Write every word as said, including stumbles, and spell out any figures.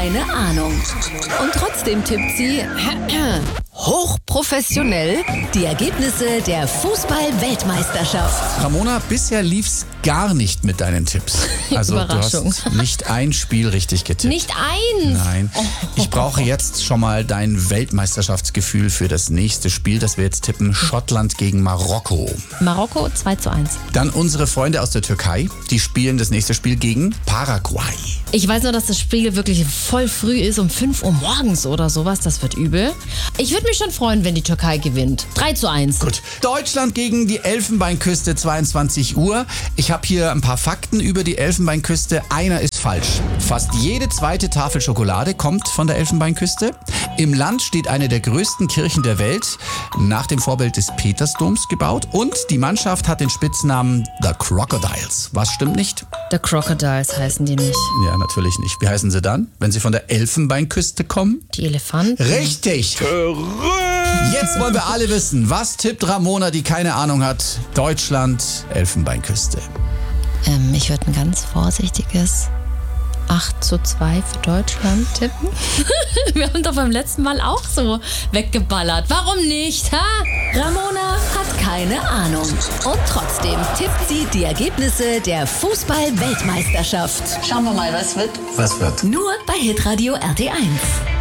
keine Ahnung. Und trotzdem tippt sie hochprofessionell die Ergebnisse der Fußball-Weltmeisterschaft. Ramona, bisher lief's gar nicht mit deinen Tipps. Also du Überraschung. hast nicht ein Spiel richtig getippt. Nicht eins? Nein. Ich brauche jetzt schon mal dein Weltmeisterschaftsgefühl für das nächste Spiel, das wir jetzt tippen. Schottland gegen Marokko. Marokko zwei zu eins. Dann unsere Freunde aus der Türkei, die spielen das nächste Spiel gegen Paraguay. Ich weiß nur, dass das Spiel wirklich voll früh ist, um fünf Uhr morgens oder sowas. Das wird übel. Ich würde mich schon freuen, wenn die Türkei gewinnt. drei zu eins. Gut. Deutschland gegen die Elfenbeinküste, zweiundzwanzig Uhr. Ich habe hier ein paar Fakten über die Elfenbeinküste. Einer ist falsch. Fast jede zweite Tafel Schokolade kommt von der Elfenbeinküste. Im Land steht eine der größten Kirchen der Welt, nach dem Vorbild des Petersdoms gebaut. Und die Mannschaft hat den Spitznamen The Crocodiles. Was stimmt nicht? The Crocodiles heißen die nicht. Ja, natürlich nicht. Wie heißen sie dann, wenn sie von der Elfenbeinküste kommen? Die Elefanten? Richtig. Jetzt wollen wir alle wissen, was tippt Ramona, die keine Ahnung hat? Deutschland, Elfenbeinküste. Ähm, ich würde ein ganz vorsichtiges acht zu zwei für Deutschland tippen. Wir haben doch beim letzten Mal auch so weggeballert. Warum nicht, ha? Ramona hat keine Ahnung. Und trotzdem tippt sie die Ergebnisse der Fußball-Weltmeisterschaft. Schauen wir mal, was wird. Was wird? Nur bei Hitradio R T eins.